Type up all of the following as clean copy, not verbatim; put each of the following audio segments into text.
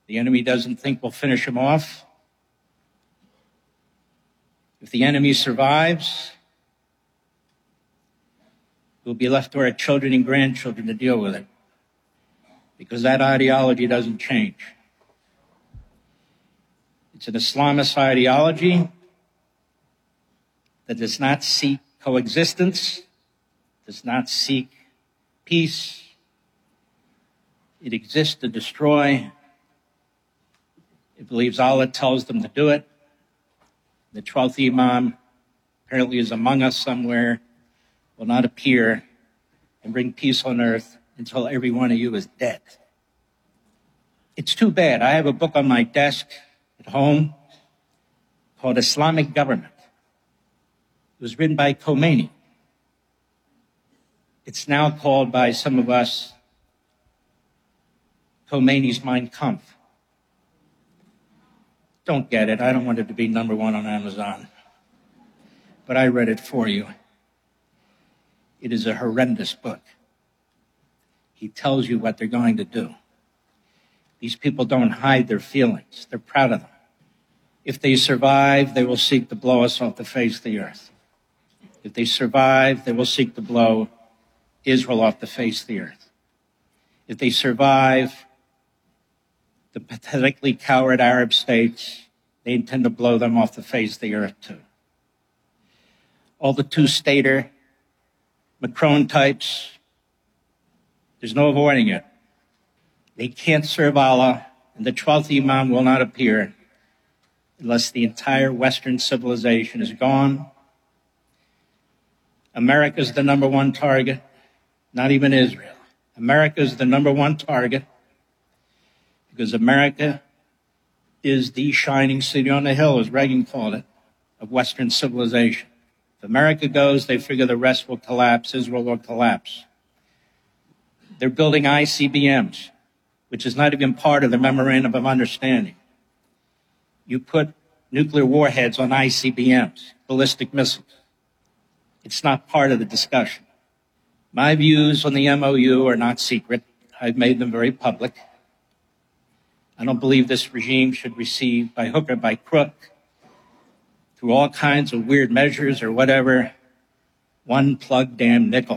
The enemy doesn't think we'll finish him off. If the enemy survives, we'll be left to our children and grandchildren to deal with it, because that ideology doesn't change. It's an Islamist ideology that does not seek coexistence, does not seek peace. It exists to destroy. It believes Allah tells them to do it. The 12th Imam apparently is among us somewhere, will not appear and bring peace on earth until every one of you is dead. It's too bad. I have a book on my desk at home called Islamic Government. It was written by Khomeini. It's now called by some of us Khomeini's Mein Kampf. Don't get it. I don't want it to be number one on Amazon. But I read it for you. It is a horrendous book. He tells you what they're going to do. These people don't hide their feelings. They're proud of them. If they survive, they will seek to blow us off the face of the earth. If they survive, they will seek to blow Israel off the face of the earth. If they survive the pathetically coward Arab states, they intend to blow them off the face of the earth too. All the two-stater, Macron types, there's no avoiding it. They can't serve Allah, and the 12th Imam will not appear unless the entire Western civilization is gone. America's the number one target, not even Israel. America's the number one target because America is the shining city on the hill, as Reagan called it, of Western civilization. If America goes, they figure the rest will collapse, Israel will collapse. They're building ICBMs, which is not even part of the Memorandum of Understanding. You put nuclear warheads on ICBMs, ballistic missiles. It's not part of the discussion. My views on the MOU are not secret. I've made them very public. I don't believe this regime should receive, by hook or by crook, through all kinds of weird measures or whatever, one plug damn nickel.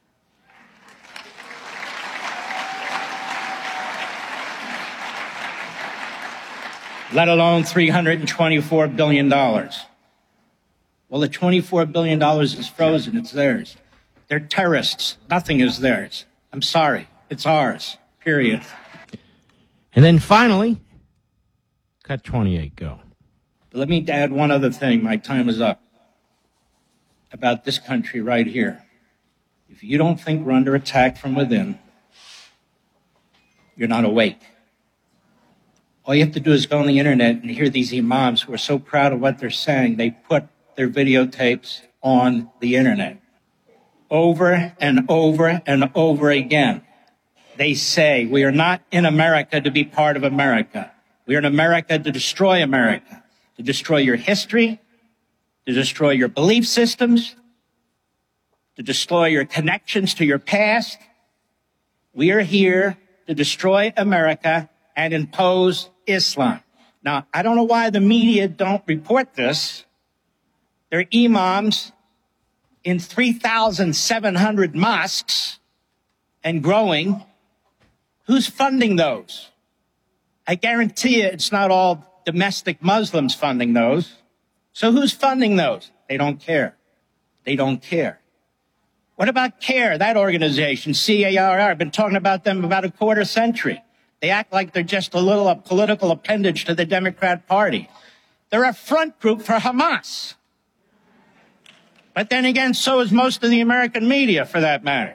Let alone $324 billion. Well, the $24 billion is frozen. It's theirs. They're terrorists. Nothing is theirs. I'm sorry. It's ours. Period. And then finally, cut 28, go. But let me add one other thing. My time is up. About this country right here. If you don't think we're under attack from within, you're not awake. All you have to do is go on the internet and hear these imams who are so proud of what they're saying. They put their videotapes on the internet. Over and over and over again, they say, we are not in America to be part of America. We are in America to destroy America, to destroy your history, to destroy your belief systems, to destroy your connections to your past. We are here to destroy America and impose Islam. Now, I don't know why the media don't report this. They're imams in 3,700 mosques and growing. Who's funding those? I guarantee you it's not all domestic Muslims funding those. So who's funding those? They don't care. They don't care. What about CARE, that organization, CARR? I've been talking about them about a quarter century. They act like they're just a political appendage to the Democrat Party. They're a front group for Hamas. But then again, so is most of the American media, for that matter.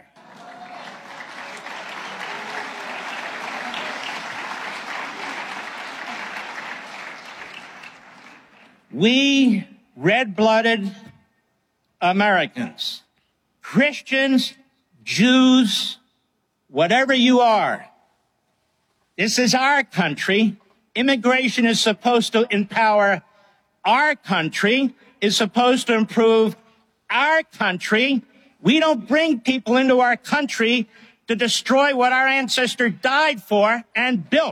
We red-blooded Americans, Christians, Jews, whatever you are, this is our country. Immigration is supposed to empower our country, is supposed to improve our country. We don't bring people into our country to destroy what our ancestors died for and built.